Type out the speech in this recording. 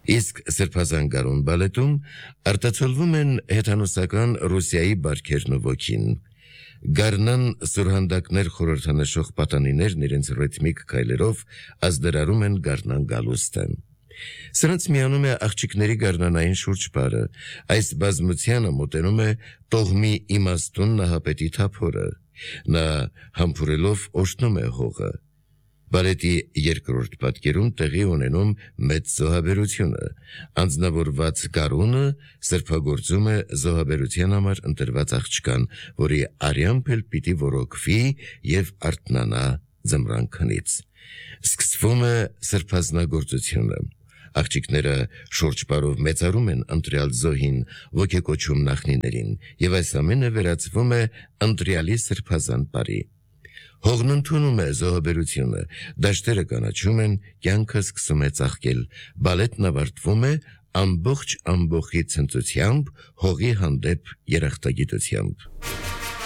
Իսկ սրբազան գարուն բալետում արտացոլվում են հեթանոսական Ռուսիայի բարքերն ու ոգին։ Գարնան սուրհանդակներ խորհրդանշող պատանիներն իրենց ռիթմիկ քայլերով ազդարարում են գարնան գալուստը։ Սրանց միանում է աղջիկների գարնանային շուրջպարը, այս բազմությանը մոտենում է տողմի իմաստուն նահապետի թափորը, նա համբուրելով օժտնում է հողը։ Բալետի երկրորդ պատկերում տեղի ունենում մեծ զոհաբերությունը, անձնավորված գարունը սրբագործում է զոհաբերության համար ընտրված աղջկան, որի արյամբ էլ պիտի որոքվի և արթնանա ձմռան քնից։ Սկսվում է սրբազնագործությունը։ Աղջիկները շուրջպարով մեծարում են ընտրյալ զոհին, ոգեկոչում նախնիներին, և այս ամենը վերածվում է ընտրյալի սրբազան պարի։ Հողն ընդունում է զոհաբերությունը, դաշտերը կանաչում են, կյանքը սկսում է ծաղկել, բալետն ավարտվում է ամբողջ ամբոխի ցնծությամբ, հողի հանդեպ երախտագիտությամբ։